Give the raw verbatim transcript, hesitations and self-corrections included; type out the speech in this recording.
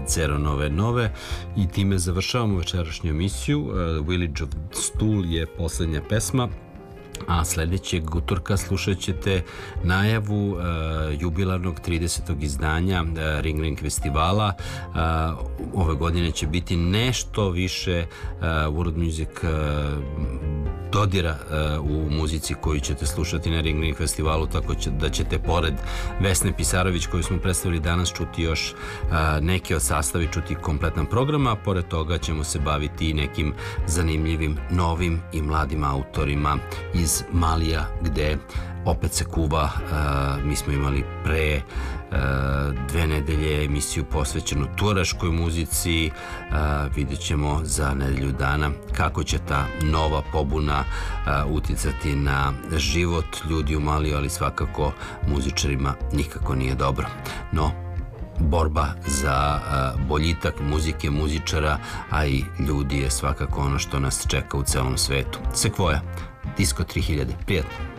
Zero Nove Nove i time završavamo večerašnju emisiju. Village of Stool je poslednja pesma, a sledećeg utorka slušat ćete najavu uh, jubilarnog tridesetog izdanja uh, Ring Ring festivala. Uh, ove godine će biti nešto više uh, world music uh, dodira uh, u muzici koju ćete slušati na Ring Ring festivalu, tako će, da ćete pored Vesne Pisarović koju smo predstavili danas čuti još uh, neke od sastavi, čuti kompletan program, a pored toga ćemo se baviti nekim zanimljivim novim i mladim autorima iz Malija, gde opet se kuva. Uh, mi smo imali pre uh, dve nedelje emisiju posvećenu tuaraškoj muzici. Uh, vidjet ćemo za nedelju dana kako će ta nova pobuna uh, uticati na život ljudi u Maliju, ali svakako muzičarima nikako nije dobro. No, borba za uh, boljitak muzike, muzičara, a i ljudi je svakako ono što nas čeka u celom svetu. Sekvoja, Disco tri hiljade. Prijatno.